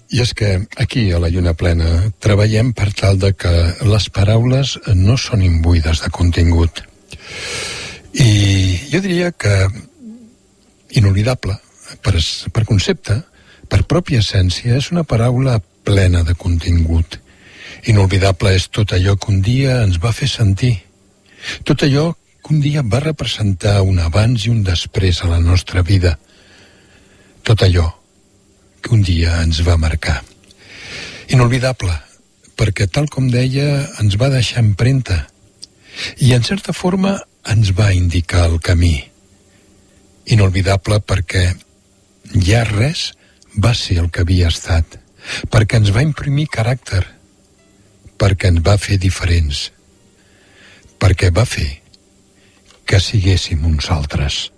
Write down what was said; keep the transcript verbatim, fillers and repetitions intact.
I és que aquí, a la Lluna Plena, treballem per tal de que les paraules no són imbuïdes de contingut. I jo diria que inolvidable, per, per concepte, per pròpia essència, és una paraula plena de contingut. Inolvidable és tot allò que un dia ens va fer sentir. Tot allò que un dia va representar un abans i un després a la nostra vida. Tot allò que un dia ens va marcar. Inolvidable, perquè tal com deia, ens va deixar empremta i en certa forma ens va indicar el camí. Inolvidable perquè ja res va ser el que havia estat, perquè ens va imprimir caràcter, perquè ens va fer diferents, perquè va fer que siguéssim uns altres.